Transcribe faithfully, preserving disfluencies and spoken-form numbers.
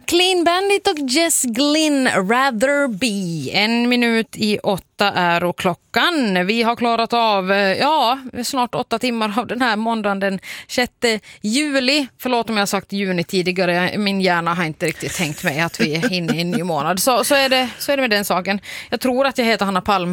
Clean Bandit och Jess Glynn, Rather Be. En minut i åtta är och klockan. Vi har klarat av, ja, snart åtta timmar av den här måndagen den sjätte juli. Förlåt om jag har sagt juni tidigare. Min hjärna har inte riktigt tänkt mig att vi är inne i en ny månad. Så, så, är det, så är det med den saken. Jag tror att jag heter Hanna Palm